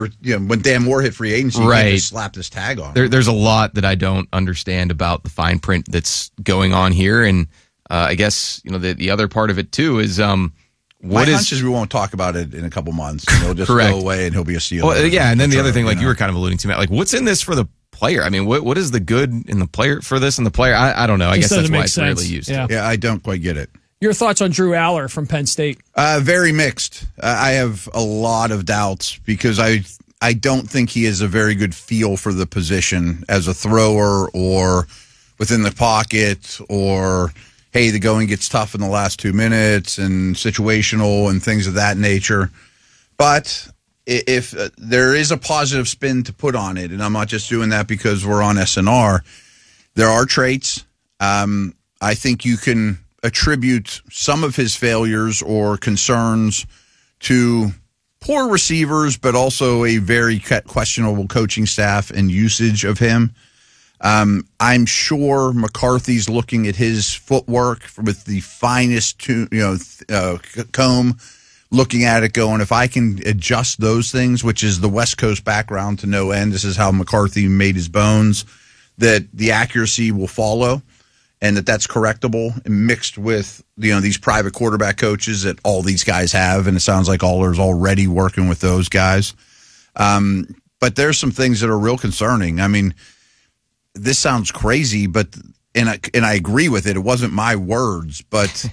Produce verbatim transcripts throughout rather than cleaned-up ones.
you know, when Dan Moore hit free agency, right. he just slapped his tag on. There, there's a lot that I don't understand about the fine print that's going on here, and uh, I guess you know the the other part of it too is um, what My is hunch is we won't talk about it in a couple months. And he'll just Correct. go away, and he'll be a steal. Well, yeah, and then the other thing, like you, you know? were kind of alluding to, Matt, like what's in this for the player? I mean, what what is the good in the player for this and the player? I, I don't know. I Just guess that's why it's sense. really used. Yeah. Yeah, I don't quite get it. Your thoughts on Drew Aller from Penn State? Uh, very mixed. Uh, I have a lot of doubts because I I don't think he has a very good feel for the position as a thrower or within the pocket or, hey, the going gets tough in the last two minutes and situational and things of that nature. But if uh, there is a positive spin to put on it, and I'm not just doing that because we're on S N R, there are traits. Um, I think you can attribute some of his failures or concerns to poor receivers, but also a very questionable coaching staff and usage of him. Um, I'm sure McCarthy's looking at his footwork with the finest, to, you know, uh, comb, looking at it going, if I can adjust those things, which is the West Coast background to no end, this is how McCarthy made his bones, that the accuracy will follow. And that that's correctable, mixed with you know these private quarterback coaches that all these guys have, and it sounds like Aller's already working with those guys. Um, but there's some things that are real concerning. I mean, this sounds crazy, but and I, and I agree with it. It wasn't my words, but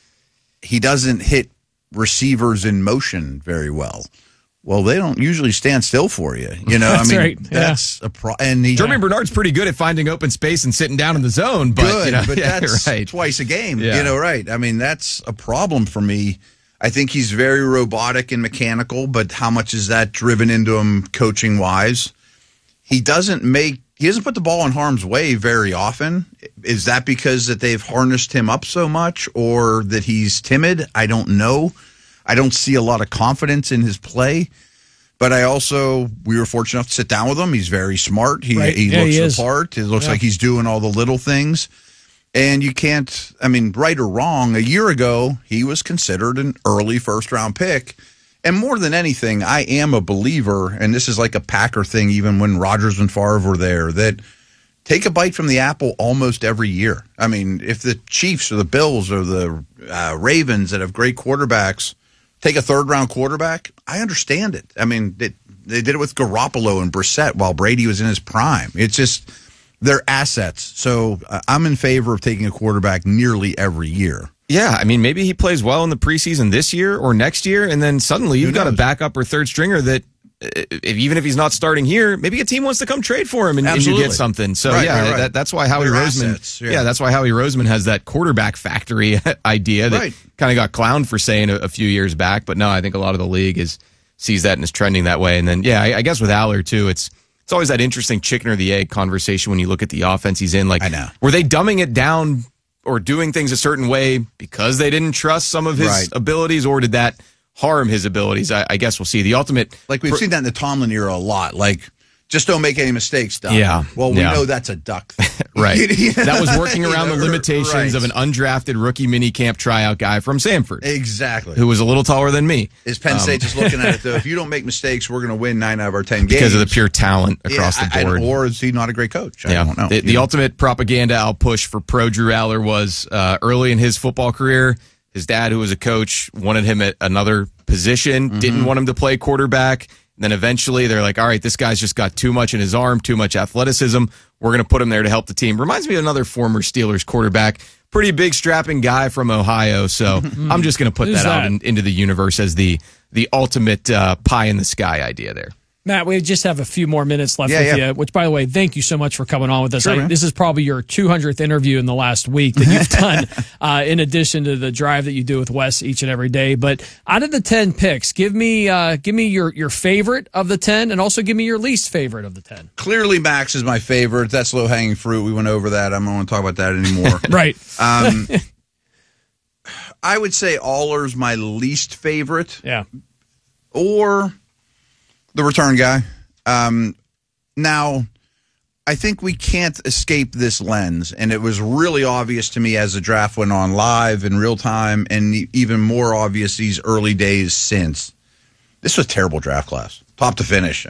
he doesn't hit receivers in motion very well. Well, they don't usually stand still for you. You know, that's I mean, right. that's yeah. a pro. And he, Jeremy Bernard's pretty good at finding open space and sitting down in the zone, but good, you know, but yeah, that's right. twice a game. Yeah. You know, right? I mean, that's a problem for me. I think he's very robotic and mechanical, but how much is that driven into him coaching wise? He doesn't make. He doesn't put the ball in harm's way very often. Is that because that they've harnessed him up so much, or that he's timid? I don't know. I don't see a lot of confidence in his play. But I also, we were fortunate enough to sit down with him. He's very smart. He right. he yeah, looks he the is. part. It looks yeah. like he's doing all the little things. And you can't, I mean, right or wrong, a year ago, he was considered an early first-round pick. And more than anything, I am a believer, and this is like a Packer thing even when Rodgers and Favre were there, that take a bite from the apple almost every year. I mean, if the Chiefs or the Bills or the uh, Ravens that have great quarterbacks take a third-round quarterback, I understand it. I mean, they, they did it with Garoppolo and Brissett while Brady was in his prime. It's just they're assets. So uh, I'm in favor of taking a quarterback nearly every year. Yeah, I mean, maybe he plays well in the preseason this year or next year, and then suddenly you've got a backup or third stringer that, if, even if he's not starting here, maybe a team wants to come trade for him and, and you get something. So, right, yeah, right, right. That, that's why Howie They're Roseman, assets, yeah. yeah, that's why Howie Roseman has that quarterback factory idea that Right. kind of got clowned for saying a, a few years back. But no, I think a lot of the league is sees that and is trending that way. And then, yeah, I, I guess with Aller, too, it's it's always that interesting chicken or the egg conversation when you look at the offense he's in. Like, I know. Were they dumbing it down or doing things a certain way because they didn't trust some of his Right. abilities, or did that harm his abilities? I, I guess we'll see. The ultimate, Like we've seen that in the Tomlin era a lot. Like, just don't make any mistakes, Doug. Yeah. Well, we Yeah. know that's a duck thing. right? You know? That was working around You the know, limitations right. of an undrafted rookie mini camp tryout guy from Samford, Exactly. who was a little taller than me. Is Penn State just looking at it, though? If you don't make mistakes, we're going to win nine out of our ten games. Because of the pure talent across yeah, the I- board. I, or is he not a great coach? I yeah. don't know. The, You the know? ultimate propaganda I'll push for pro Drew Aller was uh, early in his football career. His dad, who was a coach, wanted him at another position, Mm-hmm. didn't want him to play quarterback. And then eventually they're like, all right, this guy's just got too much in his arm, too much athleticism. We're going to put him there to help the team. Reminds me of another former Steelers quarterback. Pretty big, strapping guy from Ohio. So I'm just going to put Who's that, out that? in, into the universe as the the ultimate uh, pie in the sky idea there. Matt, we just have a few more minutes left Yeah, with yeah. you, which, by the way, thank you so much for coming on with us. Sure, I, man. this is probably your two hundredth interview in the last week that you've done, uh, in addition to the drive that you do with Wes each and every day. But out of the ten picks, give me uh, give me your, your favorite of the ten, and also give me your least favorite of the ten. Clearly, Max is my favorite. That's low-hanging fruit. We went over that. I don't want to talk about that anymore. Right. Um, I would say Aller's my least favorite, Yeah. or the return guy. Um, now, I think we can't escape this lens, and it was really obvious to me as the draft went on live in real time, and even more obvious these early days since, this was a terrible draft class, top to finish.